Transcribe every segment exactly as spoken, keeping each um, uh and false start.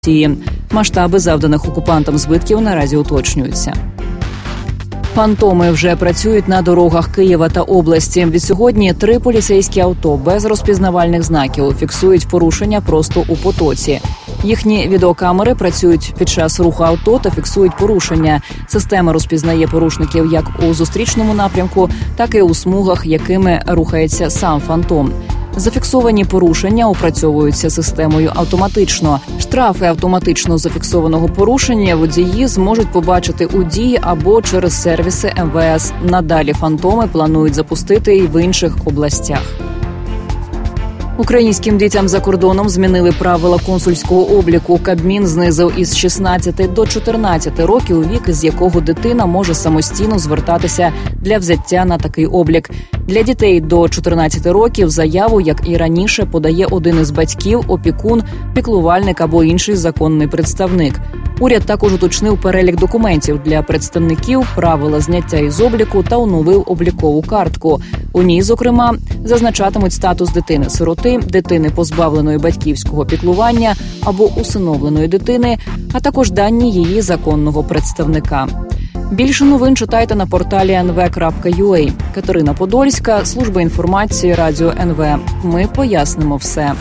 Масштаби завданих окупантам збитків наразі уточнюються. Фантоми вже працюють на дорогах Києва та області. Відсьогодні три поліцейські авто без розпізнавальних знаків фіксують порушення просто у потоці. Їхні відеокамери працюють під час руху авто та фіксують порушення. Система розпізнає порушників як у зустрічному напрямку, так і у смугах, якими рухається сам фантом. Зафіксовані порушення опрацьовуються системою автоматично. Штрафи автоматично зафіксованого порушення водії зможуть побачити у дії або через сервіси ем ве ес. Надалі фантоми планують запустити і в інших областях. Українським дітям за кордоном змінили правила консульського обліку. Кабмін знизив із шістнадцяти до чотирнадцяти років вік, з якого дитина може самостійно звертатися для взяття на такий облік. Для дітей до чотирнадцяти років заяву, як і раніше, подає один із батьків, опікун, піклувальник або інший законний представник. Уряд також уточнив перелік документів для представників, правила зняття із обліку та оновив облікову картку. У ній, зокрема, зазначатимуть статус дитини-сироти, дитини, позбавленої батьківського піклування або усиновленої дитини, а також дані її законного представника. Більше новин читайте на порталі ен ве крапка ю а. Катерина Подольська, служба інформації Радіо ен ве. Ми пояснимо все.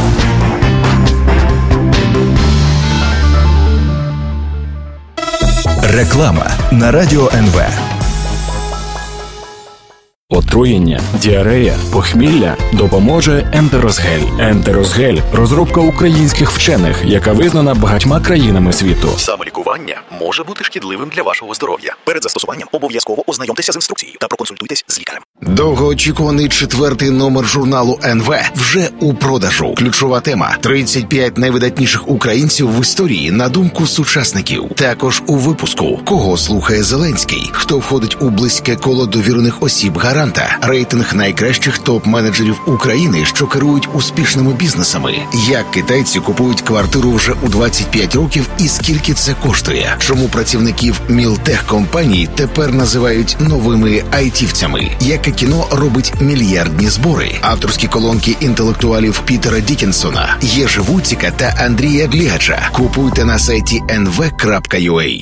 Реклама на Радіо ен ве. Отруєння, діарея, похмілля допоможе Ентерозгель. Ентерозгель – розробка українських вчених, яка визнана багатьма країнами світу. Самолікування може бути шкідливим для вашого здоров'я. Перед застосуванням обов'язково ознайомтеся з інструкцією та проконсультуйтесь з лікарем. Довгоочікуваний четвертий номер журналу ен ве вже у продажу. Ключова тема – тридцять п'ять найвидатніших українців в історії на думку сучасників. Також у випуску «Кого слухає Зеленський?», хто входить у близьке коло довірених осіб гаранта, рейтинг найкращих топ-менеджерів України, що керують успішними бізнесами, як китайці купують квартиру вже у двадцять п'ять років і скільки це коштує, чому працівників мілтехкомпаній тепер називають новими айтівцями, яке кіно робить мільярдні збори, авторські колонки інтелектуалів Пітера Дікінсона, Єжи Вуціка та Андрія Глігача. Купуйте на сайті ен ве крапка ю а.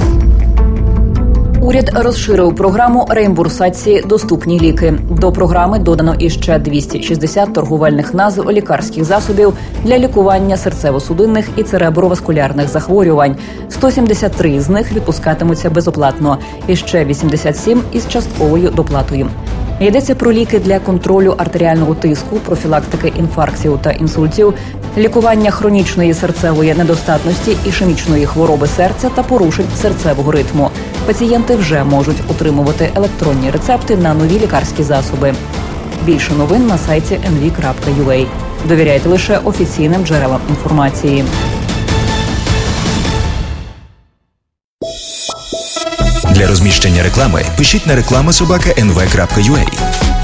Уряд розширив програму реімбурсації «Доступні ліки». До програми додано іще двісті шістдесят торговельних назв лікарських засобів для лікування серцево-судинних і цереброваскулярних захворювань. сто сімдесят три з них відпускатимуться безоплатно, і ще вісімдесят сім із частковою доплатою. Йдеться про ліки для контролю артеріального тиску, профілактики інфарктів та інсультів, лікування хронічної серцевої недостатності, ішемічної хвороби серця та порушень серцевого ритму. Пацієнти вже можуть отримувати електронні рецепти на нові лікарські засоби. Більше новин на сайті ен ве крапка ю а. Довіряйте лише офіційним джерелам інформації. Для розміщення реклами пишіть на реклама собака ен ве крапка ю а.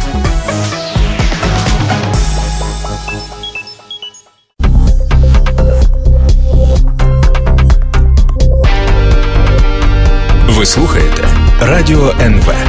Ви слухаєте Радіо ен ве.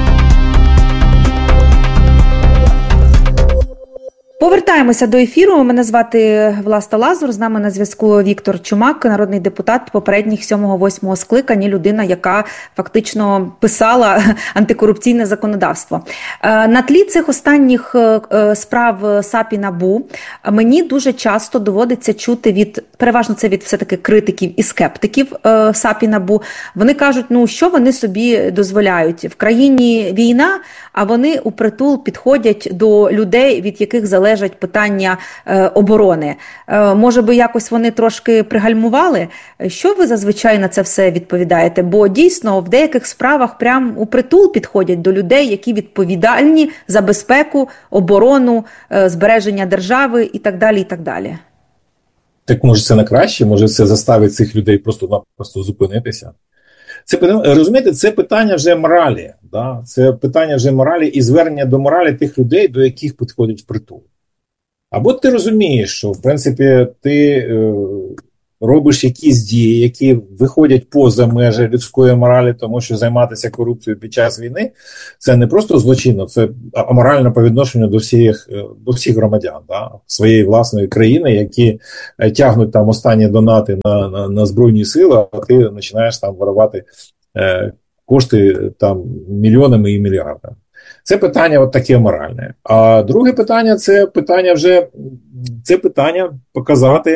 Повертаємося до ефіру. Мене звати Власта Лазур. З нами на зв'язку Віктор Чумак, народний депутат попередніх сьомого-восьмого скликань, людина, яка фактично писала антикорупційне законодавство. На тлі цих останніх справ САП і НАБУ мені дуже часто доводиться чути від, переважно це від все-таки критиків і скептиків САП і НАБУ. Вони кажуть, ну що вони собі дозволяють? В країні війна, а вони упритул підходять до людей, від яких залежить питання е, оборони. Е, може би якось вони трошки пригальмували? Що ви зазвичай на це все відповідаєте? Бо дійсно в деяких справах прям упритул підходять до людей, які відповідальні за безпеку, оборону, е, збереження держави і так далі, і так далі. Так може це на краще? Може це заставить цих людей просто-напросто зупинитися? Це, розумієте, це питання вже моралі. Да? Це питання вже моралі і звернення до моралі тих людей, до яких підходять впритул. Або ти розумієш, що, в принципі, ти, робиш якісь дії, які виходять поза межі людської моралі, тому що займатися корупцією під час війни – це не просто злочинно, це аморально по відношенню до всіх, до всіх громадян, да, своєї власної країни, які тягнуть там останні донати на, на, на Збройні сили, а ти починаєш там виривати е, кошти там мільйонами і мільярдами. Це питання от таке моральне. А друге питання – це питання вже, це питання показати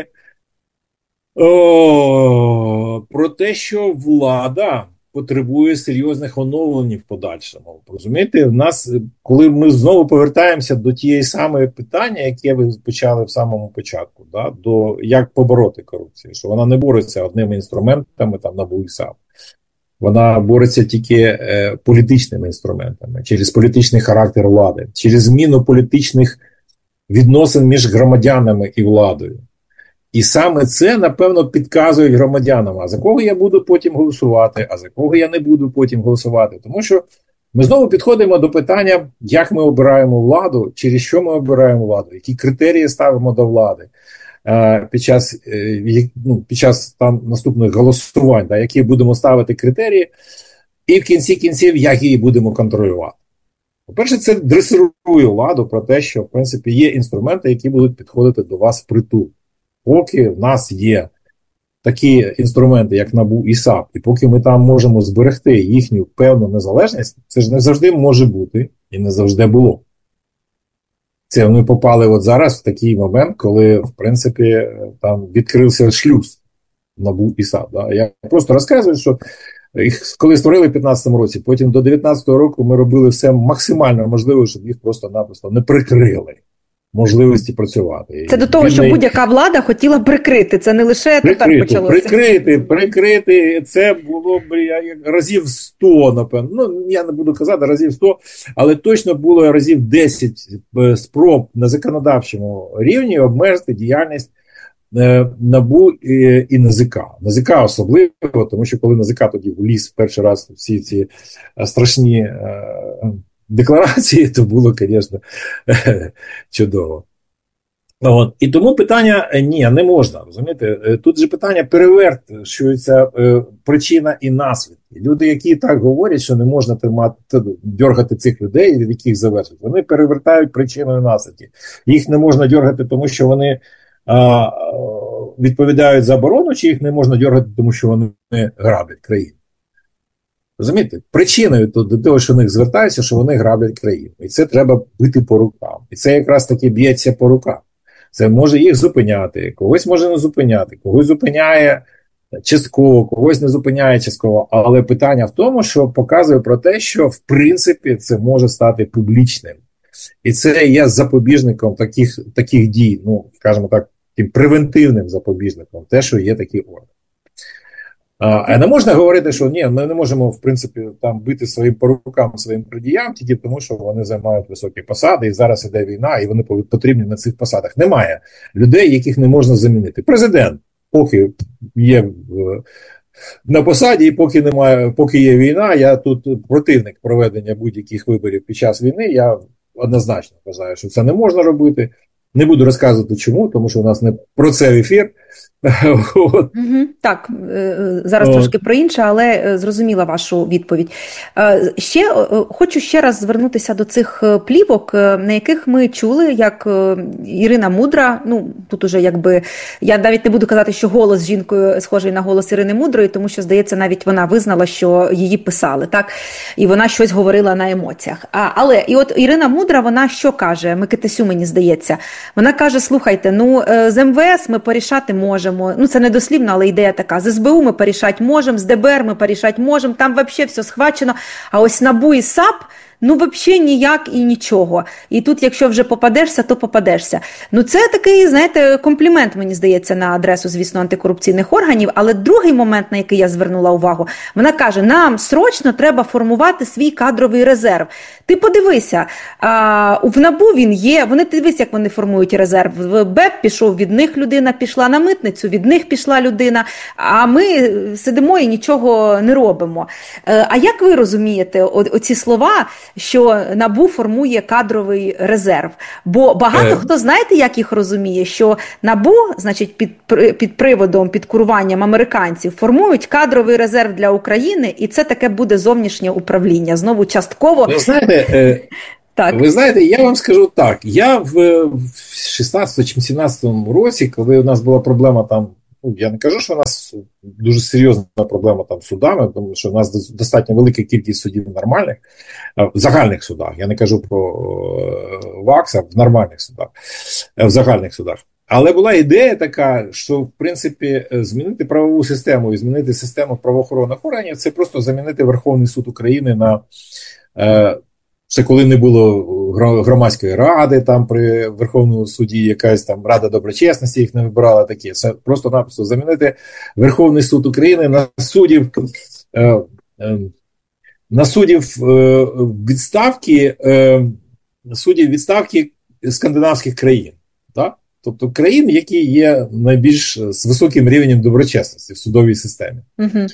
О, про те, що влада потребує серйозних оновлень в подальшому. Розумієте, в нас, коли ми знову повертаємося до тієї самої питання, яке ви почали в самому початку, да, до як побороти корупцію, що вона не бореться одними інструментами, там, НАБУ і САП. Вона бореться тільки е, політичними інструментами, через політичний характер влади, через зміну політичних відносин між громадянами і владою. І саме це, напевно, підказують громадянам, а за кого я буду потім голосувати, а за кого я не буду потім голосувати. Тому що ми знову підходимо до питання, як ми обираємо владу, через що ми обираємо владу, які критерії ставимо до влади е, під час, е, ну, під час там наступних голосувань, да, які будемо ставити критерії, і в кінці кінців, як її будемо контролювати. По-перше, це дресирує владу про те, що, в принципі, є інструменти, які будуть підходити до вас впритул. Поки в нас є такі інструменти, як НАБУ і САП, і поки ми там можемо зберегти їхню певну незалежність, це ж не завжди може бути і не завжди було. Це ми попали от зараз в такий момент, коли, в принципі, там відкрився шлюз НАБУ і САП. Да? Я просто розказую, що їх коли створили в п'ятнадцятому році, потім до дев'ятнадцятого року ми робили все максимально можливе, щоб їх просто-напросто не прикрили можливості працювати. Це до того, що будь-яка влада хотіла прикрити, це не лише тепер почалося. Прикрити, прикрити, це було б разів сто, напевно. Ну, я не буду казати разів сто, але точно було разів десять спроб на законодавчому рівні обмежити діяльність НАБУ і, і НАЗК. НАЗК особливо, тому що коли НАЗК тоді вліз в перший раз всі ці страшні декларації, то було, звісно, чудово. От. І тому питання, ні, не можна, розумієте? Тут же питання перевершується е, причина і наслідки. Люди, які так говорять, що не можна тримати, дьоргати цих людей, від яких завершить, вони перевертають причину і наслідки. Їх не можна дьоргати, тому що вони а, відповідають за оборону, чи їх не можна дьоргати, тому що вони граблять країну. Розумієте? Причиною до того, що в них звертаються, що вони граблять країну. І це треба бити по рукам. І це якраз таки б'ється по рукам. Це може їх зупиняти, когось може не зупиняти, когось зупиняє частково, когось не зупиняє частково. Але питання в тому, що показує про те, що в принципі це може стати публічним. І це є запобіжником таких, таких дій, ну, скажімо так, тим превентивним запобіжником, те, що є такі органи. А не можна говорити, що ні, ми не можемо, в принципі, там бити своїм по рукам своїм крадіям, тільки тому, що вони займають високі посади, і зараз іде війна, і вони потрібні на цих посадах. Немає людей, яких не можна замінити. Президент, поки є в, на посаді, і поки немає, поки є війна, я тут противник проведення будь-яких виборів під час війни, я однозначно вважаю, що це не можна робити. Не буду розказувати чому, тому що у нас не про це ефір. Угу, так, зараз трошки про інше, але зрозуміла вашу відповідь. Ще хочу ще раз звернутися до цих плівок, на яких ми чули, як Ірина Мудра, ну, тут уже якби, я навіть не буду казати, що голос з жінкою схожий на голос Ірини Мудрої, тому що, здається, навіть вона визнала, що її писали, так? І вона щось говорила на емоціях. А, але, і от Ірина Мудра, вона що каже? Микитасю, мені здається. Вона каже, слухайте, ну, з ем ве ес ми порішати можемо. Ну, це не дослівно, але ідея така. З ес бе у ми порішати можемо, з де бе ер ми порішати можемо, там взагалі все схвачено. А ось НАБУ і САП, ну, взагалі ніяк і нічого. І тут, якщо вже попадешся, то попадешся. Ну, це такий, знаєте, комплімент, мені здається, на адресу, звісно, антикорупційних органів. Але другий момент, на який я звернула увагу, вона каже, нам срочно треба формувати свій кадровий резерв. Ти подивися, а, в НАБУ він є, вони, дивись, як вони формують резерв. В БЕП пішов, від них людина пішла, на митницю від них пішла людина, а ми сидимо і нічого не робимо. А як ви розумієте о, оці слова? що НАБУ формує кадровий резерв. Бо багато е... хто, знаєте, як їх розуміє, що НАБУ, значить, під, під приводом, під куруванням американців формують кадровий резерв для України, і це таке буде зовнішнє управління. Знову частково... Ви знаєте, е... Так. Ви знаєте, я вам скажу так, я в шістнадцятому чи сімнадцятому році, коли у нас була проблема там, ну, я не кажу, що у нас дуже серйозна проблема там з судами, тому що у нас достатньо велика кількість судів нормальних, в загальних судах, я не кажу про ВАКС, а в нормальних судах, в загальних судах. Але була ідея така, що, в принципі, змінити правову систему і змінити систему правоохоронних органів, це просто замінити Верховний суд України на... Це коли не було громадської ради там при Верховному суді, якась там Рада доброчесності їх не вибирала такі. Це просто-напросто замінити Верховний суд України на суддів е, е, на суддів е, відставки е, суддів відставки скандинавських країн. Так? Тобто країн, які є найбільш з високим рівнем доброчесності в судовій системі. Угу.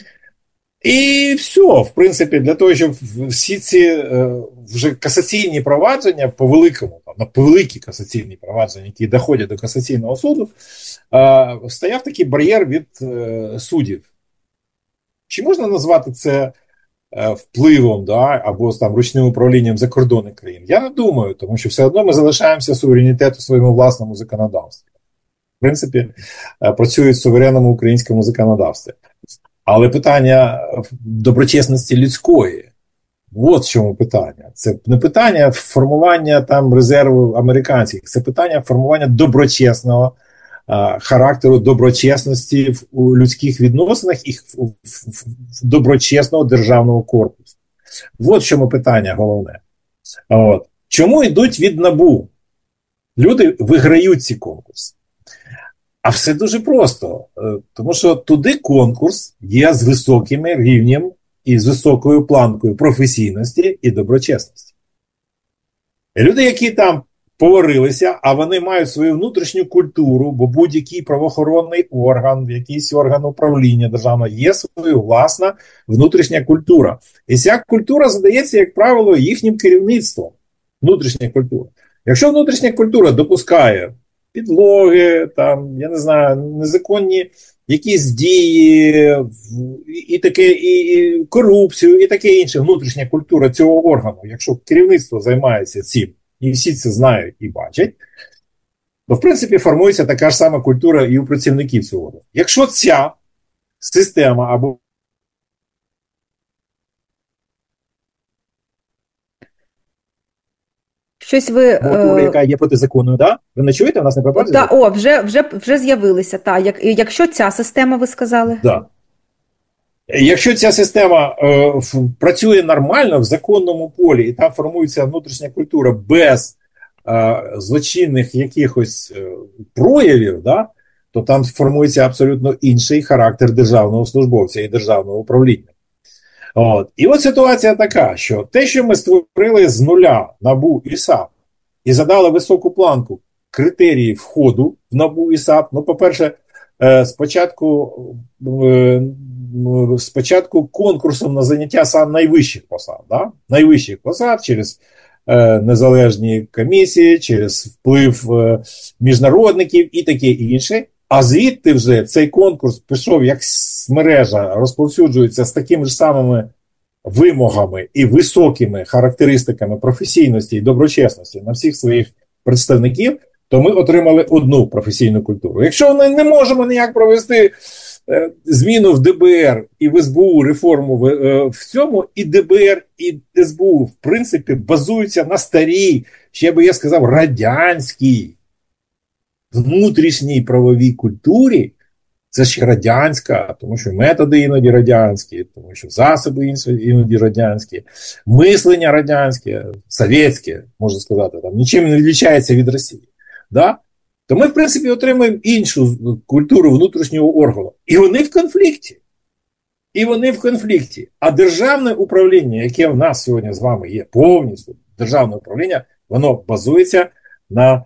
І все, в принципі, для того, щоб всі ці е, вже касаційні провадження по великому, там, на по великі касаційні провадження, які доходять до касаційного суду, е, стояв такий бар'єр від е, суддів. Чи можна назвати це е, впливом, да, або там ручним управлінням закордонних країн? Я не думаю, тому що все одно ми залишаємося суверенітету в своєму власному законодавстві. В принципі, е, працюють в суверенному українському законодавстві. Але питання доброчесності людської, от в чому питання. Це не питання формування там резерву американських, це питання формування доброчесного а, характеру, доброчесності в у людських відносинах і в, в, в доброчесного державного корпусу. От в чому питання головне. От. Чому йдуть від НАБУ? Люди виграють ці конкурси. А все дуже просто, тому що туди конкурс є з високим рівнем і з високою планкою професійності і доброчесності. І люди, які там поварилися, а вони мають свою внутрішню культуру, бо будь-який правоохоронний орган, якийсь орган управління державного, є своя власна внутрішня культура. І ця культура задається, як правило, їхнім керівництвом. Внутрішня культура. Якщо внутрішня культура допускає підлоги, там, я не знаю, незаконні якісь дії, і таке, і, і корупцію, і таке інше, внутрішня культура цього органу, якщо керівництво займається цим, і всі це знають і бачать, то, в принципі, формується така ж сама культура і у працівників цього органу. Якщо ця система або Щось ви... Культура, е... яка є протизаконною, да? Ви не чуєте? У нас не пропадає? Да, о, вже, вже, вже з'явилися, так. Як, якщо ця система, ви сказали? Да. Якщо ця система е, працює нормально в законному полі, і там формується внутрішня культура без е, злочинних якихось е, проявів, да, то там формується абсолютно інший характер державного службовця і державного управління. От. І от ситуація така, що те, що ми створили з нуля НАБУ і САП, і задали високу планку критерії входу в НАБУ і САП, ну, по-перше, е, спочатку, е, спочатку конкурсом на заняття сам найвищих посад, да? найвищих посад через е, незалежні комісії, через вплив е, міжнародників і таке інше. А звідти вже цей конкурс пішов як мережа, розповсюджується з такими ж самими вимогами і високими характеристиками професійності і доброчесності на всіх своїх представників, то ми отримали одну професійну культуру. Якщо ми не можемо ніяк провести е, зміну в ДБР і в СБУ, реформу в, е, в цьому, і ДБР, і СБУ, в принципі, базуються на старій, ще би я сказав, радянській, внутрішній правовій культурі, це ж радянська, тому що методи іноді радянські, тому що засоби іноді радянські, мислення радянське, совєтське, можна сказати, там нічим не відрізняється від Росії. Да? То ми, в принципі, отримуємо іншу культуру внутрішнього органу. І вони в конфлікті. І вони в конфлікті. А державне управління, яке в нас сьогодні з вами є, повністю державне управління, воно базується на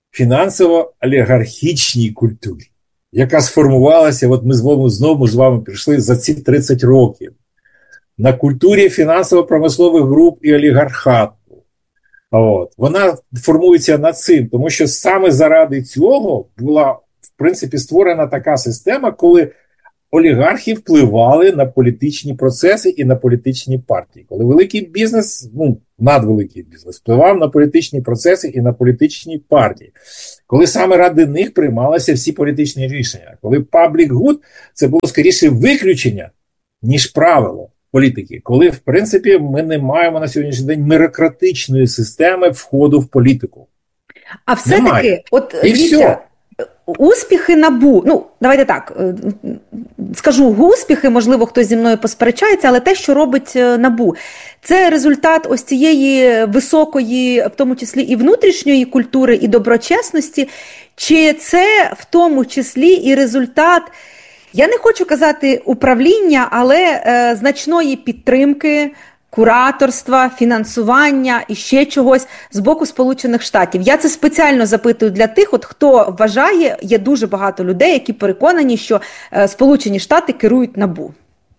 фінансово-олігархічній культурі, яка сформувалася, от ми з вами, знову з вами прийшли за ці тридцять років. на культурі фінансово-промислових груп і олігархату. От. Вона формується над цим, тому що саме заради цього була, в принципі, створена така система, коли олігархи впливали на політичні процеси і на політичні партії. Коли великий бізнес, ну, надвеликий бізнес, впливав на політичні процеси і на політичні партії. Коли саме ради них приймалися всі політичні рішення. Коли public good – це було скоріше виключення, ніж правило політики. Коли, в принципі, ми не маємо на сьогоднішній день мерократичної системи входу в політику. А все-таки, от дивіться, успіхи НАБУ, ну, давайте так, скажу успіхи, можливо, хтось зі мною посперечається, але те, що робить НАБУ, це результат ось цієї високої, в тому числі і внутрішньої культури, і доброчесності, чи це в тому числі і результат, я не хочу казати управління, але е, значної підтримки, кураторства, фінансування і ще чогось з боку Сполучених Штатів. Я це спеціально запитую для тих, от, хто вважає, є дуже багато людей, які переконані, що е, Сполучені Штати керують НАБУ.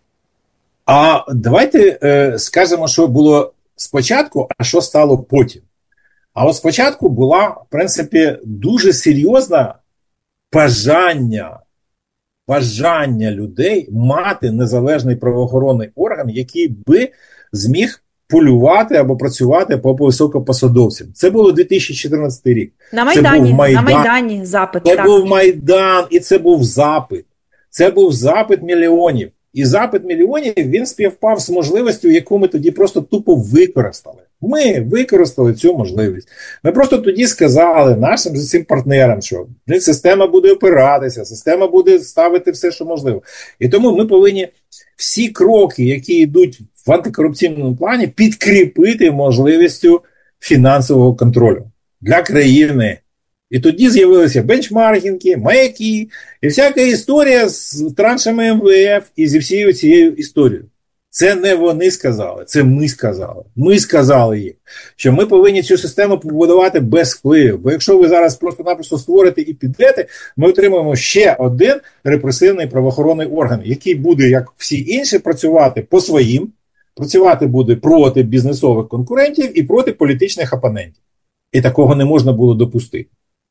А давайте е, скажемо, що було спочатку, а що стало потім. А от спочатку була, в принципі, дуже серйозне бажання, бажання людей мати незалежний правоохоронний орган, який би зміг полювати або працювати по високопосадовцям. Це було дві тисячі чотирнадцятий рік. На Майдані, Майдан, на Майдані запит. Це так. був Майдан, і це був запит. Це був запит мільйонів. І запит мільйонів, він співпав з можливістю, яку ми тоді просто тупо використали. Ми використали цю можливість. Ми просто тоді сказали нашим цим партнерам, що система буде опиратися, система буде ставити все, що можливо. І тому ми повинні всі кроки, які йдуть в антикорупційному плані, підкріпити можливістю фінансового контролю для країни. І тоді з'явилися бенчмаркінги, маяки і всяка історія з траншами ем ве еф і зі всією цією історією. Це не вони сказали, це ми сказали. Ми сказали їм, що ми повинні цю систему побудувати без впливу. Бо якщо ви зараз просто-напросто створите і підете, ми отримаємо ще один репресивний правоохоронний орган, який буде, як всі інші, працювати по своїм, працювати буде проти бізнесових конкурентів і проти політичних опонентів. І такого не можна було допустити.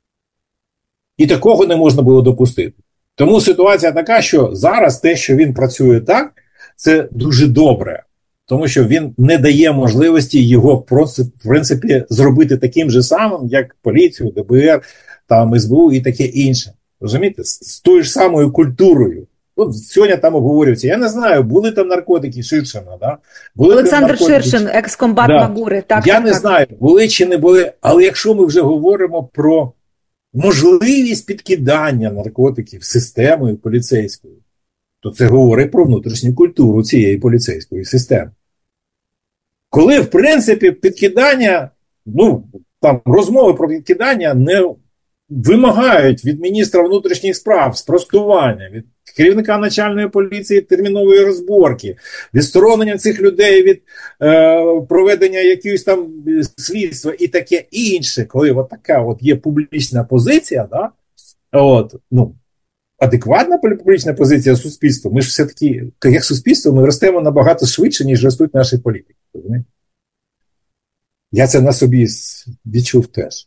І такого не можна було допустити. Тому ситуація така, що зараз те, що він працює так, це дуже добре. Тому що він не дає можливості його, в принципі, зробити таким же самим, як поліцію, де бе ер, там ес бе у і таке інше. Розумієте? З тою ж самою культурою. От сьогодні там обговорюється. Я не знаю, були там наркотики Ширшина, да? Були Олександр наркотики... Ширшин, екскомбат да. Магури. Так, Я так, не так. знаю, були чи не були, але якщо ми вже говоримо про можливість підкидання наркотиків системою поліцейською, то це говорить про внутрішню культуру цієї поліцейської системи. Коли, в принципі, підкидання, ну, там, розмови про підкидання не вимагають від міністра внутрішніх справ спростування, від керівника начальної поліції термінової розборки, відсторонення цих людей від е, проведення якогось там слідства і таке інше, коли от така от є публічна позиція, да, от, ну, адекватна публічна позиція суспільства, ми ж все-таки, як суспільство, ми ростемо набагато швидше, ніж ростуть наші політики. Розумієте? Я це на собі відчув теж.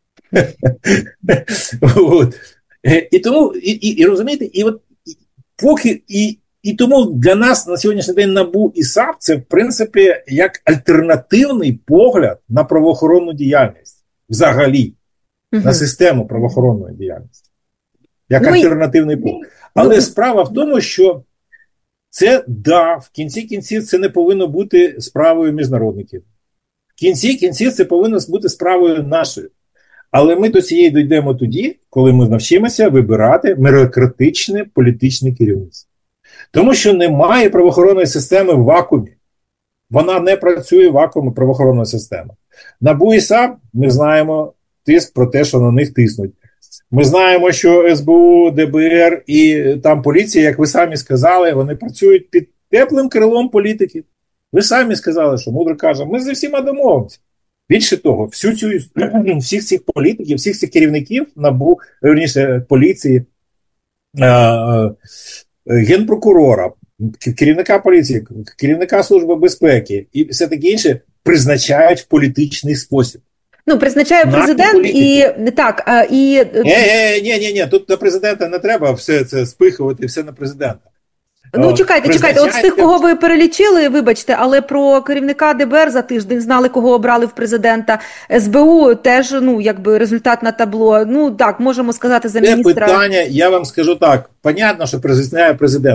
От. І тому, і, і, і розумієте, і от і, поки, і, і тому для нас на сьогоднішній день НАБУ і САП це, в принципі, як альтернативний погляд на правоохоронну діяльність. Взагалі. Угу. На систему правоохоронної діяльності. Як ну, альтернативний погляд. Але ну, справа в тому, що це, да, в кінці кінців це не повинно бути справою міжнародників. В кінці кінців це повинно бути справою нашою. Але ми до цієї дійдемо тоді, коли ми навчимося вибирати мерократичне політичне керівництво. Тому що немає правоохоронної системи в вакуумі. Вона не працює в вакуумі, правоохоронна система. НАБУ і САП, ми знаємо тиск про те, що на них тиснуть. Ми знаємо, що ес бе у, де бе ер і там поліція, як ви самі сказали, вони працюють під теплим крилом політиків. Ви самі сказали, що мудро каже, ми зі всіма домовимося. Більше того, всю цю, всіх цих політиків, всіх цих керівників НАБУ, верніше, поліції, е, е, генпрокурора, керівника поліції, керівника Служби безпеки і все таке інше призначають в політичний спосіб. Ну, призначає президент і так, і... Ні, ні, ні, ні, тут на президента не треба все це спихувати, все на президента. Ну, чекайте, чекайте, от з тих, кого ви перелічили, вибачте, але про керівника ДБР за тиждень знали, кого обрали в президента. ес бе у теж, ну, якби результат на табло. Ну, так, можемо сказати за міністра. Це питання, я вам скажу так, понятно, що призначає президент.